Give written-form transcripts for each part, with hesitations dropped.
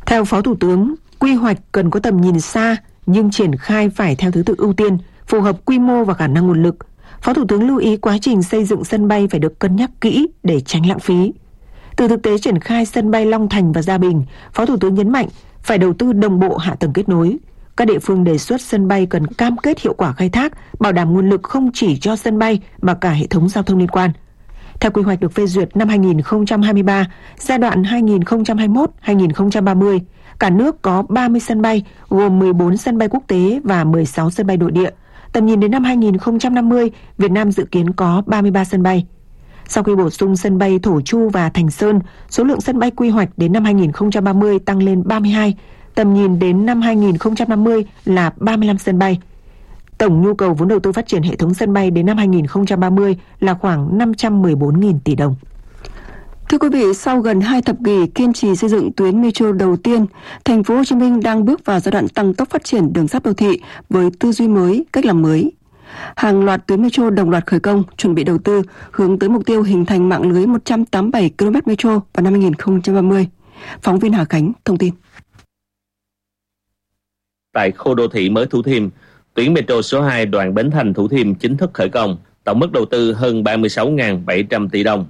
Theo Phó Thủ tướng, quy hoạch cần có tầm nhìn xa nhưng triển khai phải theo thứ tự ưu tiên, phù hợp quy mô và khả năng nguồn lực. Phó Thủ tướng lưu ý quá trình xây dựng sân bay phải được cân nhắc kỹ để tránh lãng phí. Từ thực tế triển khai sân bay Long Thành và Gia Bình, Phó Thủ tướng nhấn mạnh phải đầu tư đồng bộ hạ tầng kết nối. Các địa phương đề xuất sân bay cần cam kết hiệu quả khai thác, bảo đảm nguồn lực không chỉ cho sân bay mà cả hệ thống giao thông liên quan. Theo quy hoạch được phê duyệt năm 2023, giai đoạn 2021-2030, cả nước có 30 sân bay, gồm 14 sân bay quốc tế và 16 sân bay nội địa. Tầm nhìn đến năm 2050, Việt Nam dự kiến có 33 sân bay. Sau khi bổ sung sân bay Thổ Chu và Thành Sơn, số lượng sân bay quy hoạch đến năm 2030 tăng lên 32, tầm nhìn đến năm 2050 là 35 sân bay. Tổng nhu cầu vốn đầu tư phát triển hệ thống sân bay đến năm 2030 là khoảng 514.000 tỷ đồng. Thưa quý vị, sau gần 2 thập kỷ kiên trì xây dựng tuyến metro đầu tiên, thành phố Hồ Chí Minh đang bước vào giai đoạn tăng tốc phát triển đường sắt đô thị với tư duy mới, cách làm mới. Hàng loạt tuyến metro đồng loạt khởi công, chuẩn bị đầu tư, hướng tới mục tiêu hình thành mạng lưới 187 km metro vào năm 2030. Phóng viên Hà Khánh thông tin. Tại khu đô thị mới Thủ Thiêm, tuyến metro số 2 đoạn Bến Thành Thủ Thiêm chính thức khởi công, tổng mức đầu tư hơn 36.700 tỷ đồng.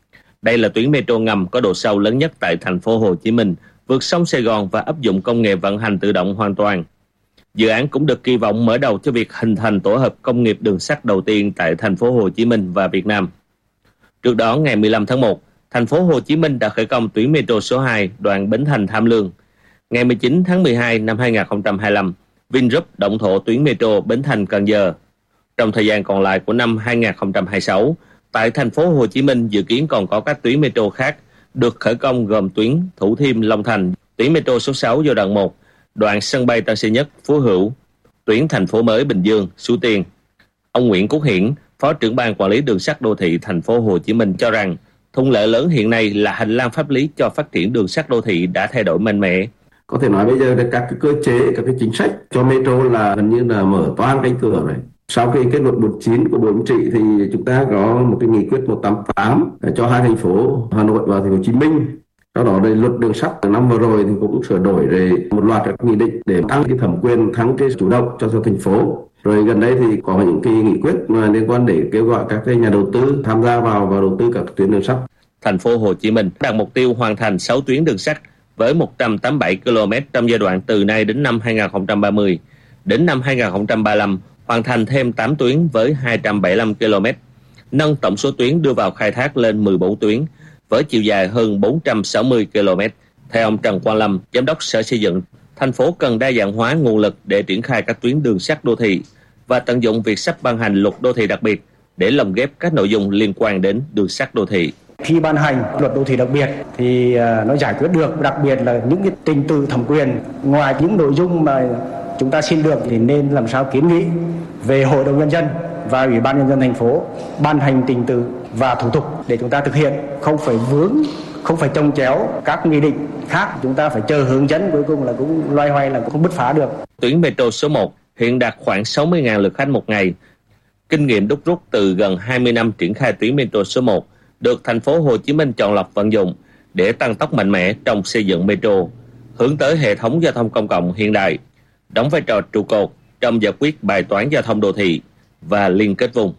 Đây là tuyến metro ngầm có độ sâu lớn nhất tại thành phố Hồ Chí Minh, vượt sông Sài Gòn và áp dụng công nghệ vận hành tự động hoàn toàn. Dự án cũng được kỳ vọng mở đầu cho việc hình thành tổ hợp công nghiệp đường sắt đầu tiên tại thành phố Hồ Chí Minh và Việt Nam. Trước đó, ngày 15 tháng 1, thành phố Hồ Chí Minh đã khởi công tuyến metro số 2 đoạn Bến Thành Tham Lương. Ngày 19 tháng 12 năm 2025, Vingroup động thổ tuyến metro Bến Thành Cần Giờ. Trong thời gian còn lại của năm 2026, tại thành phố Hồ Chí Minh dự kiến còn có các tuyến metro khác được khởi công gồm tuyến Thủ Thiêm Long Thành, tuyến metro số 6 giai đoạn 1, đoạn sân bay Tân Sơn Nhất Phú Hữu, tuyến thành phố mới Bình Dương, Suối Tiên. Ông Nguyễn Quốc Hiển, Phó trưởng ban quản lý đường sắt đô thị thành phố Hồ Chí Minh cho rằng thuận lợi lớn hiện nay là hành lang pháp lý cho phát triển đường sắt đô thị đã thay đổi mạnh mẽ. Có thể nói bây giờ các cái cơ chế, các cái chính sách cho metro là gần như là mở toang cánh cửa rồi. Sau khi kết luận 49 của Bộ Chính trị thì chúng ta có một cái nghị quyết 188 cho hai thành phố Hà Nội và thành phố Hồ Chí Minh. Sau đó luật đường sắt năm vừa rồi thì cũng sửa đổi rồi một loạt các nghị định để tăng cái thẩm quyền, tăng cái chủ động cho thành phố. Rồi gần đây thì có những cái nghị quyết mà liên quan để kêu gọi các cái nhà đầu tư tham gia vào đầu tư các tuyến đường sắt. Thành phố Hồ Chí Minh đặt mục tiêu hoàn thành 6 tuyến đường sắt với 187 km trong giai đoạn từ nay đến năm 2030. Đến năm 2035, hoàn thành thêm 8 tuyến với 275 km, nâng tổng số tuyến đưa vào khai thác lên 14 tuyến, với chiều dài hơn 460 km. Theo ông Trần Quang Lâm, Giám đốc Sở Xây dựng, thành phố cần đa dạng hóa nguồn lực để triển khai các tuyến đường sắt đô thị và tận dụng việc sắp ban hành luật đô thị đặc biệt để lồng ghép các nội dung liên quan đến đường sắt đô thị. Khi ban hành luật đô thị đặc biệt thì nó giải quyết được, đặc biệt là những cái trình tự thẩm quyền, ngoài những nội dung mà chúng ta xin được thì nên làm sao kiến nghị về Hội đồng Nhân dân và Ủy ban Nhân dân thành phố ban hành trình tự và thủ tục để chúng ta thực hiện, không phải vướng, không phải chồng chéo các nghị định khác, chúng ta phải chờ hướng dẫn, cuối cùng là cũng loay hoay là cũng không bứt phá được. Tuyến metro số 1 hiện đạt khoảng 60.000 lượt khách một ngày. Kinh nghiệm đúc rút từ gần 20 năm triển khai tuyến metro số 1 được thành phố Hồ Chí Minh chọn lọc vận dụng để tăng tốc mạnh mẽ trong xây dựng metro, hướng tới hệ thống giao thông công cộng hiện đại, đóng vai trò trụ cột trong giải quyết bài toán giao thông đô thị và liên kết vùng.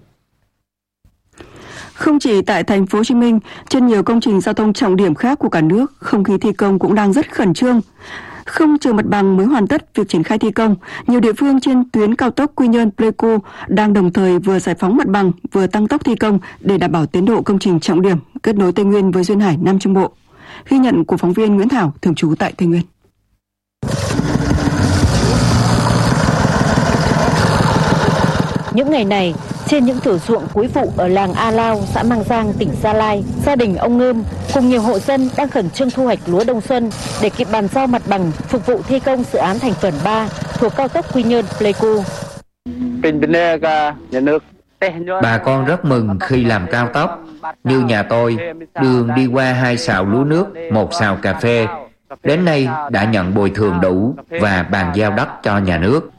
Không chỉ tại thành phố Hồ Chí Minh, trên nhiều công trình giao thông trọng điểm khác của cả nước, không khí thi công cũng đang rất khẩn trương. Không chờ mặt bằng mới hoàn tất việc triển khai thi công, nhiều địa phương trên tuyến cao tốc Quy Nhơn - Pleiku đang đồng thời vừa giải phóng mặt bằng, vừa tăng tốc thi công để đảm bảo tiến độ công trình trọng điểm kết nối Tây Nguyên với duyên hải Nam Trung Bộ. Ghi nhận của phóng viên Nguyễn Thảo, thường trú tại Tây Nguyên. Những ngày này, trên những thửa ruộng cuối vụ ở làng A Lao, xã Mang Giang, tỉnh Gia Lai, gia đình ông Ngơm cùng nhiều hộ dân đang khẩn trương thu hoạch lúa đông xuân để kịp bàn giao mặt bằng phục vụ thi công dự án thành phần 3 thuộc cao tốc Quy Nhơn - Pleiku. Bà con rất mừng khi làm cao tốc. Như nhà tôi, đường đi qua 2 sào lúa nước, 1 sào cà phê. Đến nay đã nhận bồi thường đủ và bàn giao đất cho nhà nước.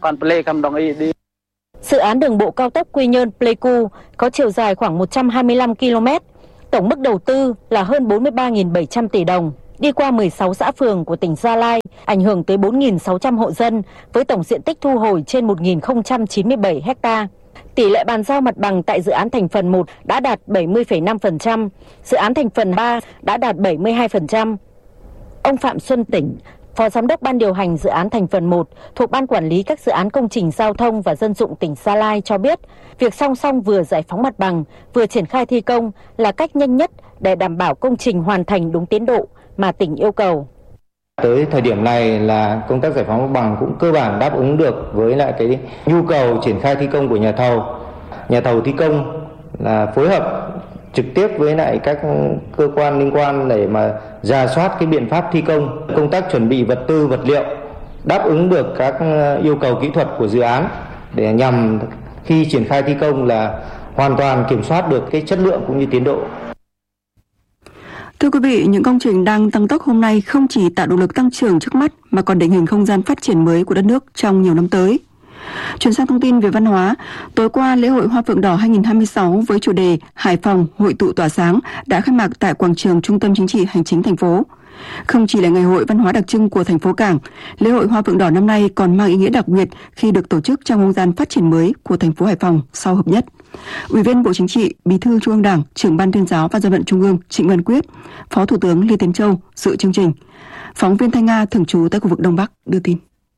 Dự án đường bộ cao tốc Quy Nhơn - Pleiku có chiều dài khoảng 125 km, tổng mức đầu tư là hơn 43.700 tỷ đồng. đi qua 16 xã phường của tỉnh Gia Lai, ảnh hưởng tới 4.600 hộ dân với tổng diện tích thu hồi trên 1.097 ha. Tỷ lệ bàn giao mặt bằng tại dự án thành phần 1 đã đạt 70,5%, dự án thành phần 3 đã đạt 72%. Ông Phạm Xuân Tỉnh, Phó Giám đốc Ban điều hành dự án thành phần 1 thuộc Ban Quản lý các dự án công trình giao thông và dân dụng tỉnh Gia Lai cho biết, việc song song vừa giải phóng mặt bằng, vừa triển khai thi công là cách nhanh nhất để đảm bảo công trình hoàn thành đúng tiến độ mà tỉnh yêu cầu. Tới thời điểm này là công tác giải phóng mặt bằng cũng cơ bản đáp ứng được với lại cái nhu cầu triển khai thi công của nhà thầu. Nhà thầu thi công là phối hợp trực tiếp với lại các cơ quan liên quan để mà rà soát cái biện pháp thi công tác chuẩn bị vật tư, vật liệu đáp ứng được các yêu cầu kỹ thuật của dự án để nhằm khi triển khai thi công là hoàn toàn kiểm soát được cái chất lượng cũng như tiến độ. Thưa quý vị, những công trình đang tăng tốc hôm nay không chỉ tạo động lực tăng trưởng trước mắt mà còn định hình không gian phát triển mới của đất nước trong nhiều năm tới. Chuyển sang thông tin về văn hóa, tối qua lễ hội Hoa Phượng Đỏ 2026 với chủ đề Hải Phòng hội tụ tỏa sáng đã khai mạc tại quảng trường Trung tâm Chính trị Hành chính thành phố. Không chỉ là ngày hội văn hóa đặc trưng của thành phố Cảng, lễ hội Hoa Phượng Đỏ năm nay còn mang ý nghĩa đặc biệt khi được tổ chức trong không gian phát triển mới của thành phố Hải Phòng sau hợp nhất. Ủy viên Bộ Chính trị, Bí thư Trung ương Đảng, Trưởng ban Tuyên giáo và Dân vận Trung ương Trịnh Văn Quyết, Phó Thủ tướng Lê Tiến Châu dự chương trình. Phóng viên Thanh Nga thường trú tại khu vực Đông Bắc đưa tin.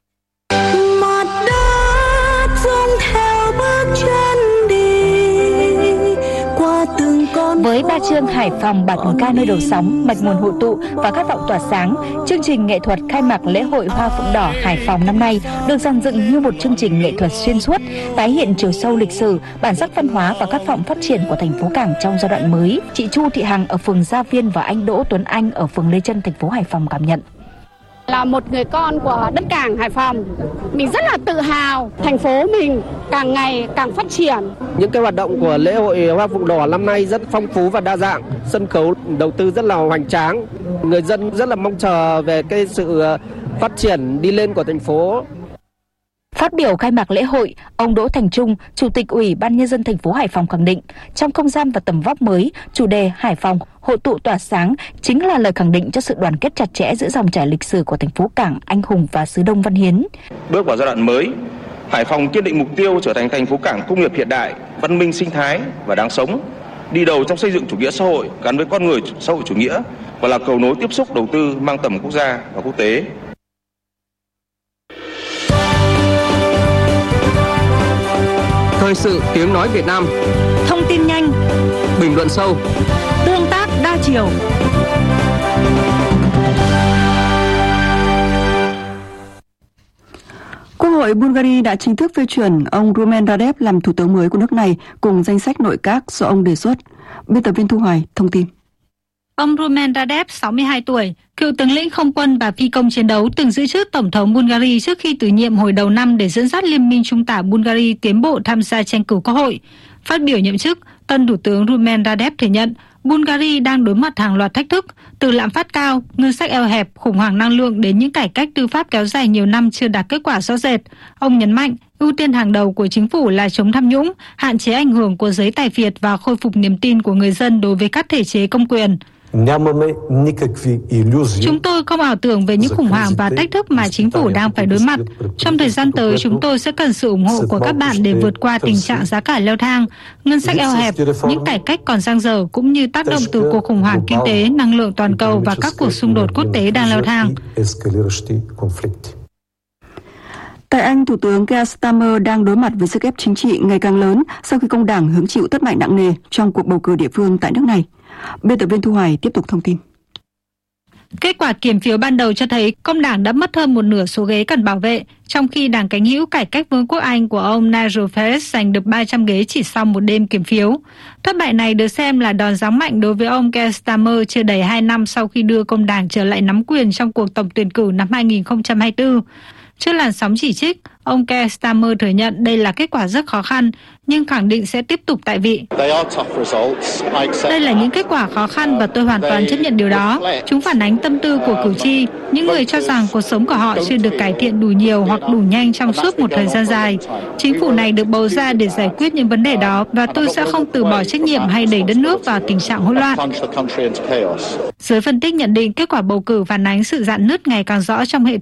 Với 3 chương Hải Phòng, bản hùng ca nơi đầu sóng, mạch nguồn hội tụ và khát vọng tỏa sáng, chương trình nghệ thuật khai mạc lễ hội Hoa Phượng Đỏ Hải Phòng năm nay được dàn dựng như một chương trình nghệ thuật xuyên suốt, tái hiện chiều sâu lịch sử, bản sắc văn hóa và khát vọng phát triển của thành phố Cảng trong giai đoạn mới. Chị Chu Thị Hằng ở phường Gia Viên và anh Đỗ Tuấn Anh ở phường Lê Chân, thành phố Hải Phòng cảm nhận. Là một người con của đất Cảng Hải Phòng, mình rất là tự hào thành phố mình càng ngày càng phát triển. Những cái hoạt động của lễ hội Hoa Phượng Đỏ năm nay rất phong phú và đa dạng, sân khấu đầu tư rất là hoành tráng, người dân rất là mong chờ về cái sự phát triển đi lên của thành phố. Phát biểu khai mạc lễ hội, ông Đỗ Thành Trung, Chủ tịch Ủy ban Nhân dân thành phố Hải Phòng khẳng định, trong không gian và tầm vóc mới, chủ đề Hải Phòng hội tụ tỏa sáng chính là lời khẳng định cho sự đoàn kết chặt chẽ giữa dòng chảy lịch sử của thành phố Cảng anh hùng và xứ Đông Văn Hiến. Bước vào giai đoạn mới, Hải Phòng kiên định mục tiêu trở thành thành phố cảng công nghiệp hiện đại, văn minh sinh thái và đáng sống, đi đầu trong xây dựng chủ nghĩa xã hội gắn với con người xã hội chủ nghĩa và là cầu nối tiếp xúc đầu tư mang tầm quốc gia và quốc tế. Thời sự tiếng nói Việt Nam. Thông tin nhanh, bình luận sâu, tương tác đa chiều. Quốc hội Bulgaria đã chính thức phê chuẩn ông Rumen Radev làm thủ tướng mới của nước này cùng danh sách nội các do ông đề xuất. Biên tập viên Thu Hoài thông tin. Ông Rumen Radev, 62 tuổi, cựu tướng lĩnh không quân và phi công chiến đấu, từng giữ chức tổng thống Bulgaria trước khi từ nhiệm hồi đầu năm để dẫn dắt Liên minh Trung tả Bulgaria tiến bộ tham gia tranh cử quốc hội. Phát biểu nhậm chức, tân thủ tướng Rumen Radev thừa nhận Bulgaria đang đối mặt hàng loạt thách thức, từ lạm phát cao, ngân sách eo hẹp, khủng hoảng năng lượng đến những cải cách tư pháp kéo dài nhiều năm chưa đạt kết quả rõ rệt. Ông nhấn mạnh, ưu tiên hàng đầu của chính phủ là chống tham nhũng, hạn chế ảnh hưởng của giới tài phiệt và khôi phục niềm tin của người dân đối với các thể chế công quyền. Chúng tôi không ảo tưởng về những khủng hoảng và thách thức mà chính phủ đang phải đối mặt. Trong thời gian tới, chúng tôi sẽ cần sự ủng hộ của các bạn để vượt qua tình trạng giá cả leo thang, ngân sách eo hẹp, những cải cách còn dang dở cũng như tác động từ cuộc khủng hoảng kinh tế, năng lượng toàn cầu và các cuộc xung đột quốc tế đang leo thang. Tại Anh, Thủ tướng Keir Starmer đang đối mặt với sức ép chính trị ngày càng lớn sau khi công đảng hứng chịu thất bại nặng nề trong cuộc bầu cử địa phương tại nước này. Biên tập viên Thu Hoài tiếp tục thông tin. Kết quả kiểm phiếu ban đầu cho thấy công đảng đã mất hơn một nửa số ghế cần bảo vệ, trong khi đảng cánh hữu cải cách Vương quốc Anh của ông Nigel Farage giành được 300 ghế chỉ sau một đêm kiểm phiếu. Thất bại này được xem là đòn giáng mạnh đối với ông Keir Starmer chưa đầy 2 năm sau khi đưa công đảng trở lại nắm quyền trong cuộc tổng tuyển cử năm 2024. Trước làn sóng chỉ trích, ông Keir Starmer thừa nhận đây là kết quả rất khó khăn, nhưng khẳng định sẽ tiếp tục tại vị. Đây là những kết quả khó khăn và tôi hoàn toàn chấp nhận điều đó. Chúng phản ánh tâm tư của cử tri, những người cho rằng cuộc sống của họ chưa được cải thiện đủ nhiều hoặc đủ nhanh trong suốt một thời gian dài. Chính phủ này được bầu ra để giải quyết những vấn đề đó và tôi sẽ không từ bỏ trách nhiệm hay đẩy đất nước vào tình trạng hỗn loạn. Giới phân tích nhận định kết quả bầu cử phản ánh sự rạn nứt ngày càng rõ trong hệ